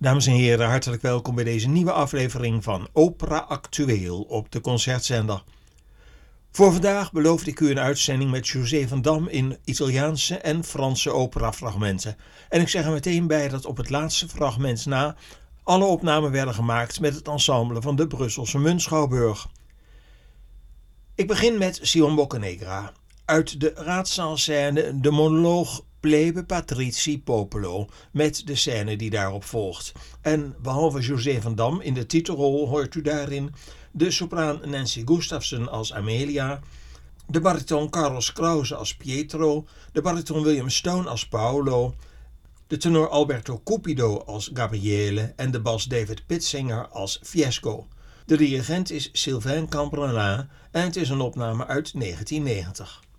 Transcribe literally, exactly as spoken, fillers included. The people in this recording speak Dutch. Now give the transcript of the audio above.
Dames en heren, hartelijk welkom bij deze nieuwe aflevering van Opera Actueel op de Concertzender. Voor vandaag beloofde ik u een uitzending met José van Dam in Italiaanse en Franse operafragmenten. En ik zeg er meteen bij dat op het laatste fragment na alle opnamen werden gemaakt met het ensemble van de Brusselse Muntschouwburg. Ik begin met Sion Boccanegra. Uit de raadszaalscène de monoloog Plebe Patrici Popolo met de scène die daarop volgt. En behalve José van Dam in de titelrol hoort u daarin de sopraan Nancy Gustafson als Amelia, de bariton Carlos Krause als Pietro, de bariton William Stone als Paolo, de tenor Alberto Cupido als Gabriele en de bas David Pitzinger als Fiesco. De dirigent is Sylvain Cambrelin en het is een opname uit negentien negentig.